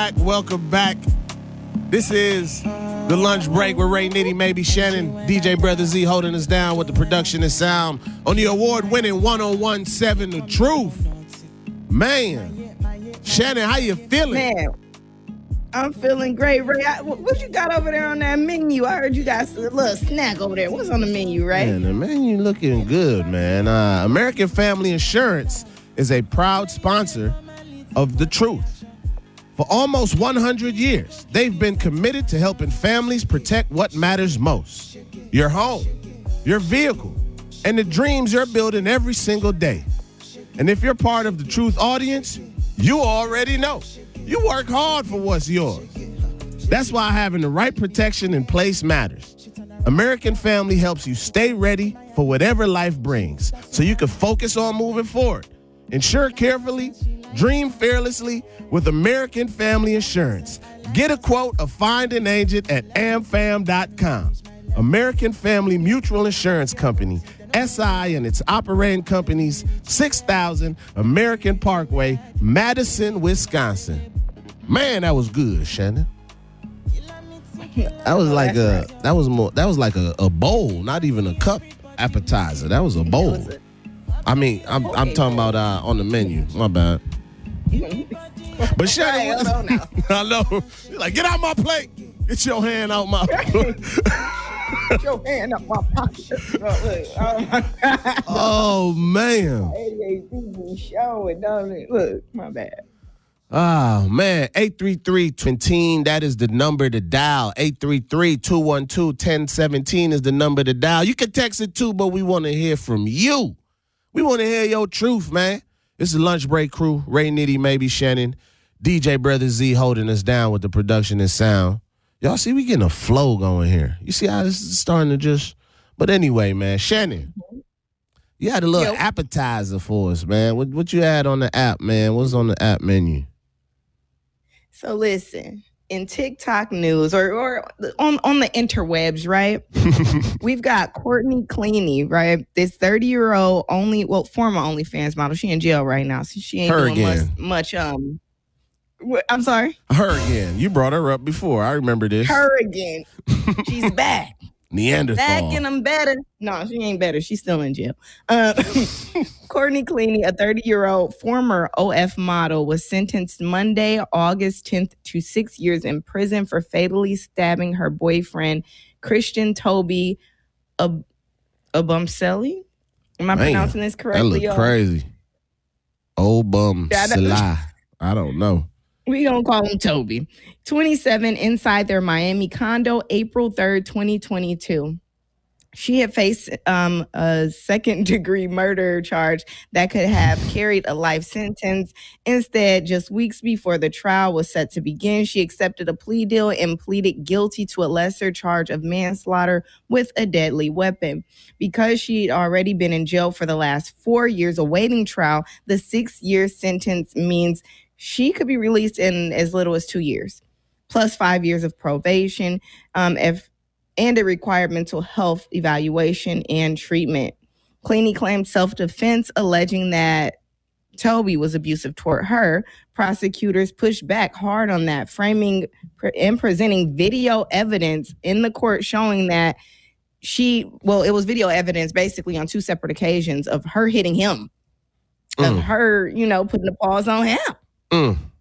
back. Welcome back. This is The Lunch Break with Ray Nitty, maybe Shannon, DJ Brother Z holding us down with the production and sound on the award-winning 1017 The Truth. Man, Shannon, how you feeling? Man, I'm feeling great, Ray. What you got over there on that menu? I heard you got a little snack over there. What's on the menu, Ray? Man, the menu looking good, man. American Family Insurance is a proud sponsor of The Truth. For almost 100 years, they've been committed to helping families protect what matters most: your home, your vehicle, and the dreams you're building every single day. And if you're part of the Truth audience, you already know. You work hard for what's yours. That's why having the right protection in place matters. American Family helps you stay ready for whatever life brings so you can focus on moving forward. Insure carefully, dream fearlessly with American Family Insurance. Get a quote or find an agent at amfam.com. American Family Mutual Insurance Company, SI and its operating companies, 6000 American Parkway, Madison, Wisconsin. Man, that was good, Shannon. That was like a bowl, not even a cup appetizer. That was a bowl. I mean, I'm talking about on the menu. My bad. But Shannon, I know. You're like, get out my plate. Get your hand out my plate. Get your hand up my pocket. Oh my God. Oh man. ADHD showing, don't it? Look, my bad. Oh, man. 833-TWINTEEN, that is the number to dial. 833-212-1017 is the number to dial. You can text it too, but we want to hear from you. We want to hear your truth, man. This is the Lunch Break crew. Ray Nitty, maybe Shannon. DJ Brother Z holding us down with the production and sound. Y'all see, we getting a flow going here. You see how this is starting to just... But anyway, man, Shannon, you had a little appetizer for us, man. What you had on the app, man? What's on the app menu? So listen, in TikTok news or on the interwebs, right? We've got Courtney Cleany, right? This 30-year-old former OnlyFans model. She in jail right now, so she ain't doing much. I'm sorry? Her again. You brought her up before. I remember this. Her again. She's back. Neanderthal. Back and I'm better. No, she ain't better. She's still in jail. Courtney Cleany, a 30-year-old former OF model, was sentenced Monday, August 10th to 6 years in prison for fatally stabbing her boyfriend, Christian Toby Abumseli. Am I pronouncing this correctly? That look crazy. Obumseli. I don't know. We gonna call him Toby. 27, inside their Miami condo, April 3rd, 2022. She had faced a second-degree murder charge that could have carried a life sentence. Instead, just weeks before the trial was set to begin, she accepted a plea deal and pleaded guilty to a lesser charge of manslaughter with a deadly weapon. Because she'd already been in jail for the last 4 years awaiting trial, the 6-year sentence means she could be released in as little as 2 years, plus 5 years of probation, and a required mental health evaluation and treatment. Cleany claimed self-defense, alleging that Toby was abusive toward her. Prosecutors pushed back hard on that, framing and presenting video evidence in the court showing that it was video evidence basically on 2 separate occasions of her hitting him, of her, putting the paws on him.